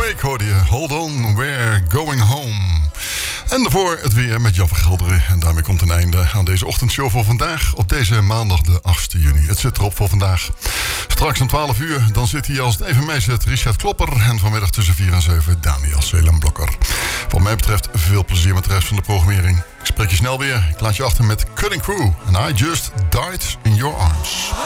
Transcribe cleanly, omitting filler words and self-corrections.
Drake hoorde je. Hold on, we're going home. En daarvoor het weer met Jan van Gelderen. En daarmee komt een einde aan deze ochtendshow voor vandaag. Op deze maandag de 8e juni. Het zit erop voor vandaag. Straks om 12 uur, dan zit hier als het even mee zit Richard Klopper. En vanmiddag tussen 4 en 7 Daniel Seelen-Blokker. Wat mij betreft veel plezier met de rest van de programmering. Ik spreek je snel weer. Ik laat je achter met Cutting Crew. And I Just Died in Your Arms.